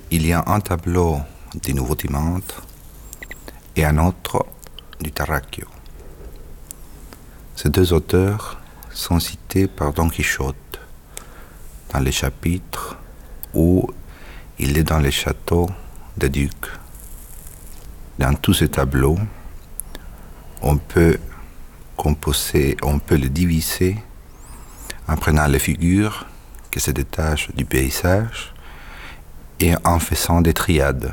il y a un tableau du Nouveau Timandre et un autre du Tarracchio. Ces deux auteurs sont cités par Don Quichotte dans les chapitres où il est dans les châteaux des ducs. Dans tous ces tableaux, on peut les diviser en prenant les figures qui se détachent du paysage et en faisant des triades.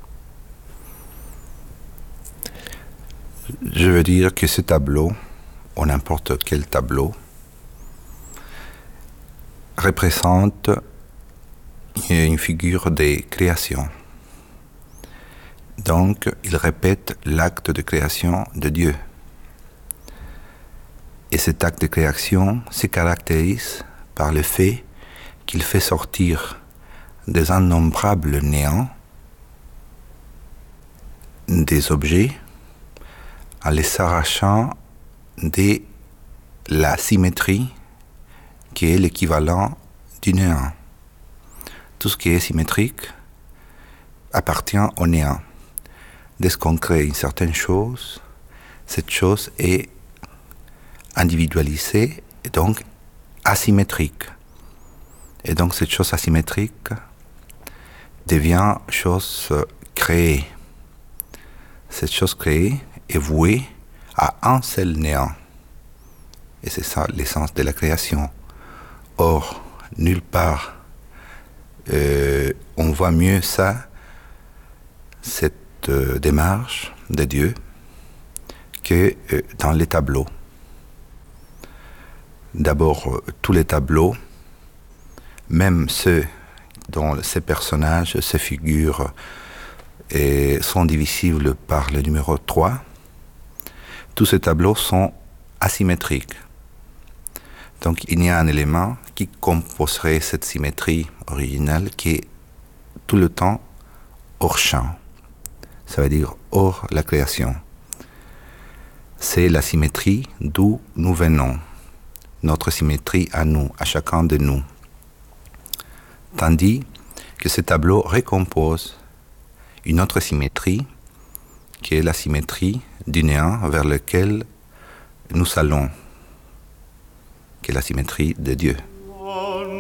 Je veux dire que ce tableau, ou n'importe quel tableau, représente une figure de création. Donc, il répète l'acte de création de Dieu. Et cet acte de création se caractérise par le fait qu'il fait sortir des innombrables néants des objets en les arrachant de la symétrie qui est l'équivalent du néant. Tout ce qui est symétrique appartient au néant. Dès qu'on crée une certaine chose, cette chose est individualisée et donc asymétrique. Et donc cette chose asymétrique devient chose créée. Cette chose créée est vouée à un seul néant. Et c'est ça l'essence de la création. Or, nulle part on voit mieux ça, cette démarche de Dieu, que dans les tableaux. D'abord, tous les tableaux, même ceux dont ces personnages, ces figures sont divisibles par le numéro 3, tous ces tableaux sont asymétriques. Donc il y a un élément qui composerait cette symétrie originale qui est tout le temps hors champ. Ça veut dire hors la création. C'est la symétrie d'où nous venons. Notre symétrie à nous, à chacun de nous. Tandis que ce tableau récompose une autre symétrie qui est la symétrie du néant vers lequel nous allons, qui est la symétrie de Dieu.